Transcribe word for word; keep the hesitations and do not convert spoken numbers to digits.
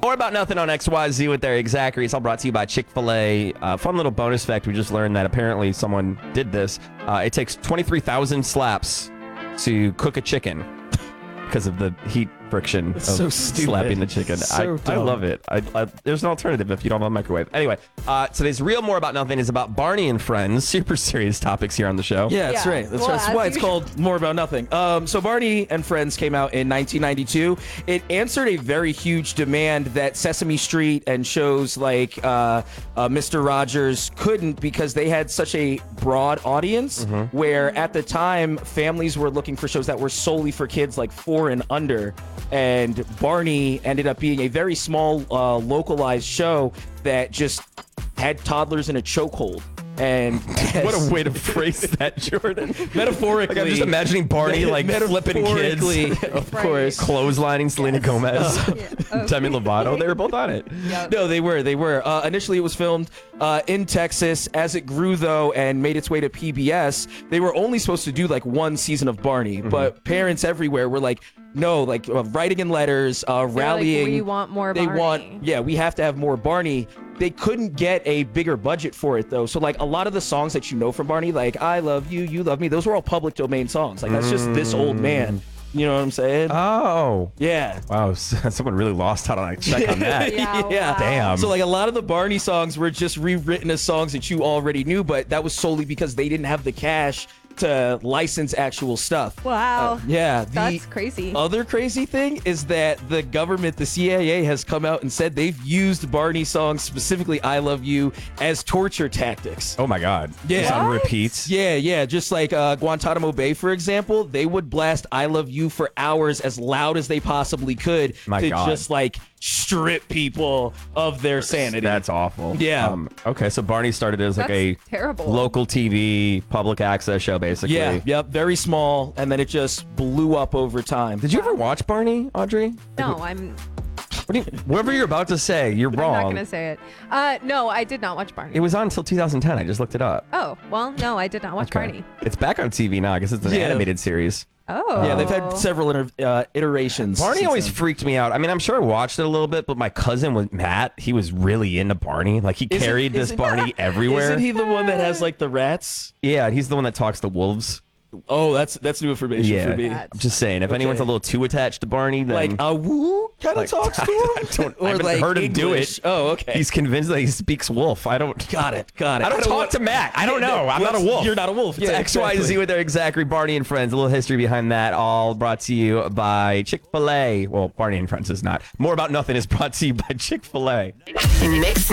More About Nothing on X Y Z with Eric Zachary. It's all brought to you by Chick-fil-A. Uh, fun little bonus fact. We just learned that apparently someone did this. Uh, it takes twenty-three thousand slaps to cook a chicken because of the heat friction of so stupid. slapping the chicken. So I, I dumb. love it. I, I, there's an alternative if you don't have a microwave. Anyway, uh, today's real More About Nothing is about Barney and Friends. Super serious topics here on the show. Yeah, that's Yeah. right. That's, Well, right. that's as why it's usual. called More About Nothing. Um, so Barney and Friends came out in nineteen ninety-two. It answered a very huge demand that Sesame Street and shows like uh, uh, Mister Rogers couldn't because they had such a broad audience Mm-hmm. where at the time families were looking for shows that were solely for kids like four and under. And Barney ended up being a very small, uh, localized show that just had toddlers in a chokehold. And What a way to phrase that, Jordan. metaphorically, Like, I'm just imagining Barney like flipping kids, metaphorically, of Right. course. closelining Selena Gomez, Oh. Demi Lovato. They were both on it. Yep. No, they were. They were. Uh, initially, it was filmed uh, in Texas. As it grew, though, and made its way to P B S, they were only supposed to do like one season of Barney. Mm-hmm. But parents everywhere were like, no, like uh, writing in letters, uh, They're like, rallying. we want more They Barney. want, yeah, we have to have more Barney. They couldn't get a bigger budget for it, though. So, like, a lot of the songs that you know from Barney, like I Love You, You Love Me, those were all public domain songs. Like, that's just this old man. You know what I'm saying? Oh. Yeah. Wow, someone really lost out on a check on that. Yeah, Yeah. wow. Damn. So like a lot of the Barney songs were just rewritten as songs that you already knew, but that was solely because they didn't have the cash to license actual stuff. Wow. Uh, yeah. The That's crazy. other crazy thing is that the government, the C I A, has come out and said they've used Barney songs, specifically I Love You, as torture tactics. Oh my God. Yeah. Just on What? repeats. Yeah, yeah. Just like uh, Guantanamo Bay, for example, they would blast I Love You for hours as loud as they possibly could My to God. just like strip people of their sanity. That's awful. Yeah. Um, okay, so Barney started as like That's a terrible. local T V, public access show, basically. Yeah, yep, very small, and then it just blew up over time. Did you ever watch Barney, Audrey? No, I'm. What do you, whatever you're about to say, you're I'm wrong. not gonna say it. Uh, no, I did not watch Barney. It was on until two thousand ten. I just looked it up. Oh well, no, I did not watch Okay. Barney. It's back on T V now. I guess it's an Yeah. animated series. Oh. Yeah, they've had several inter- uh, iterations. Barney since always then. freaked me out. I mean, I'm sure I watched it a little bit, but my cousin was Matt. He was really into Barney. Like he Isn't- carried this isn't- Barney everywhere. Isn't he the one that has like the rats? Yeah, he's the one that talks to wolves. Oh, that's that's new information Yeah, for me. That's- I'm just saying. If anyone's a little too attached to Barney, then Like a woo kind of Like, talks to I him. don't- I or haven't like heard him do English. it. Oh, okay. he's convinced that he speaks wolf. I don't. got it. Got it. I don't talk want- to Matt. I don't Yeah, know. I'm not a that's- wolf. You're not a wolf. It's Yeah, X Y Z exactly. with Eric Zachary, Barney and Friends. A little history behind that. All brought to you by Chick-fil-A. Well, Barney and Friends is not. More About Nothing is brought to you by Chick-fil-A. Mix